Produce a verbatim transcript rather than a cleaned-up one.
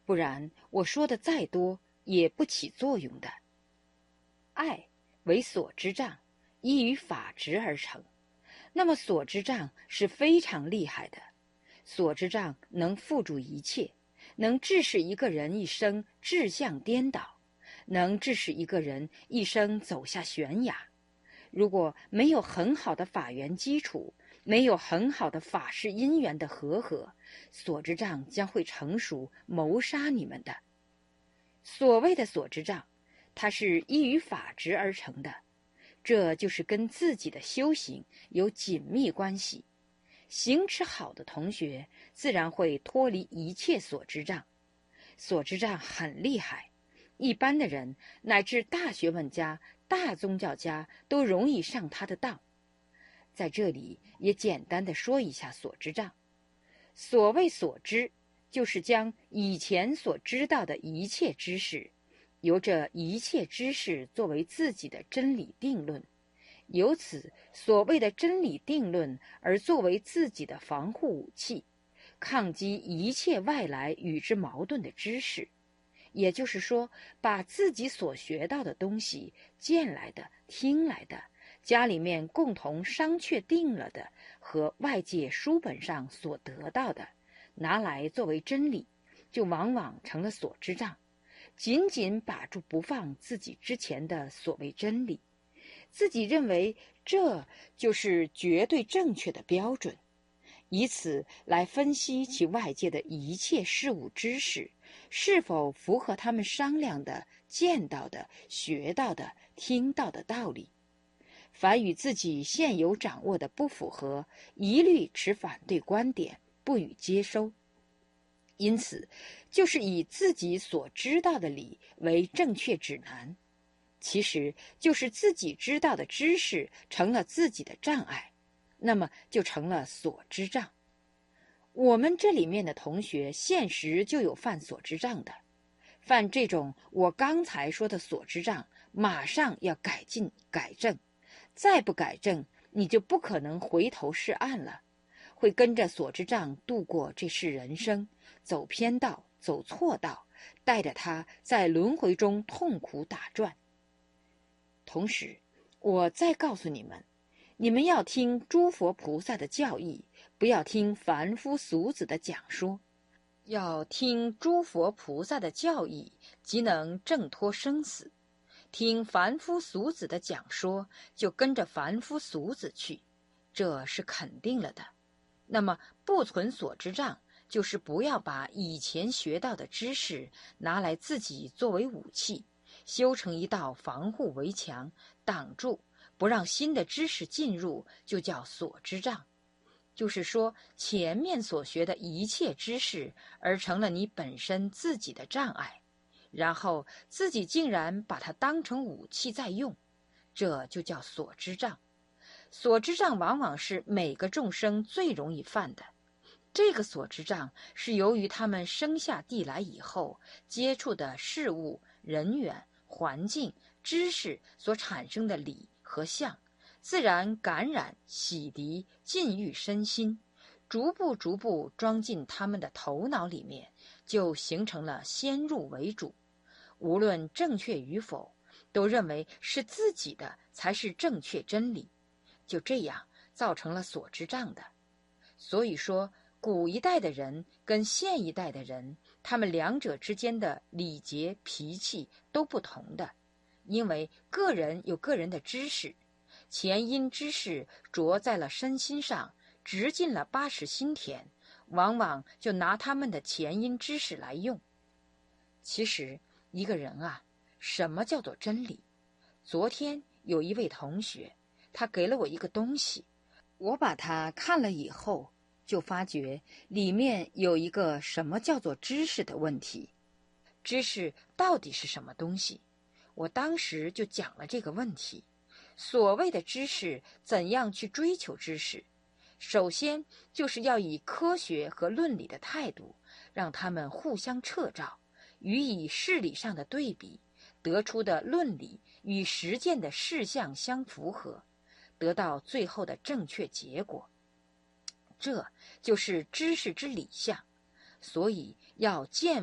不然我说的再多也不起作用的。爱为所知障，依于法执而成。那么所知障是非常厉害的，所知障能缚住一切，能致使一个人一生志向颠倒，能致使一个人一生走下悬崖。如果没有很好的法缘基础，没有很好的法事因缘的和合，所知障将会成熟谋杀你们的。所谓的所知障，它是依于法执而成的，这就是跟自己的修行有紧密关系。行持好的同学自然会脱离一切所知障。所知障很厉害，一般的人乃至大学问家、大宗教家都容易上他的当。在这里也简单的说一下所知障。所谓所知，就是将以前所知道的一切知识，由这一切知识作为自己的真理定论，由此所谓的真理定论而作为自己的防护武器，抗击一切外来与之矛盾的知识。也就是说，把自己所学到的东西，见来的、听来的，家里面共同商确定了的，和外界书本上所得到的，拿来作为真理，就往往成了所知障，紧紧把住不放自己之前的所谓真理，自己认为这就是绝对正确的标准，以此来分析其外界的一切事物知识是否符合他们商量的、见到的、学到的、听到的道理。凡与自己现有掌握的不符合，一律持反对观点，不予接收。因此，就是以自己所知道的理为正确指南，其实就是自己知道的知识成了自己的障碍，那么就成了所知障。我们这里面的同学现实就有犯所知障的，犯这种我刚才说的所知障，马上要改进改正，再不改正，你就不可能回头是岸了，会跟着所知障度过这世人生，走偏道，走错道，带着他在轮回中痛苦打转。同时，我再告诉你们，你们要听诸佛菩萨的教义，不要听凡夫俗子的讲说。要听诸佛菩萨的教义，即能挣脱生死。听凡夫俗子的讲说，就跟着凡夫俗子去，这是肯定了的。那么不存所知障，就是不要把以前学到的知识拿来自己作为武器，修成一道防护围墙，挡住不让新的知识进入，就叫所知障。就是说，前面所学的一切知识而成了你本身自己的障碍，然后自己竟然把它当成武器在用，这就叫所知障。所知障往往是每个众生最容易犯的。这个所知障是由于他们生下地来以后接触的事物、人缘、环境、知识所产生的理和相，自然感染、洗涤、禁欲身心，逐步逐步装进他们的头脑里面，就形成了先入为主。无论正确与否，都认为是自己的才是正确真理，就这样造成了所知障的。所以说，古一代的人跟现一代的人，他们两者之间的礼节、脾气都不同的，因为个人有个人的知识，前因知识着在了身心上，直进了八识心田，往往就拿他们的前因知识来用。其实一个人啊，什么叫做真理？昨天有一位同学，他给了我一个东西，我把它看了以后，就发觉里面有一个什么叫做知识的问题。知识到底是什么东西？我当时就讲了这个问题。所谓的知识，怎样去追求知识？首先就是要以科学和论理的态度，让他们互相掣照，予以事理上的对比，得出的论理与实践的事项相符合，得到最后的正确结果。这就是知识之理象。所以要见